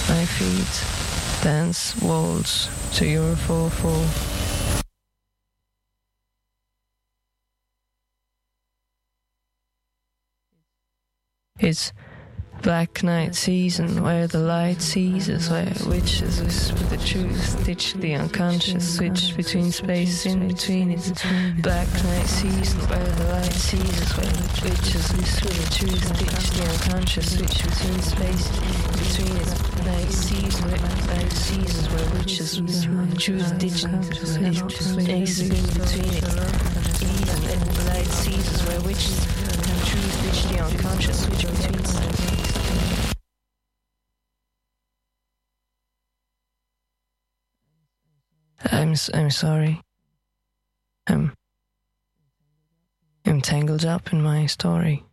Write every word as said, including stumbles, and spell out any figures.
My feet dance waltz to your four four. It's black night season where the light ceases, where witches whisper the truth, ditch the unconscious, switch between spaces in between. It's black night season where the light ceases, where witches whisper the truth, ditch the unconscious, switch between spaces in between. It's night season, where night seasons where witches whisper the truth, ditch the spaces in between. Even the light seasons where witches the truth, ditch the unconscious, switch between spaces. I'm I'm sorry. I'm I'm tangled up in my story.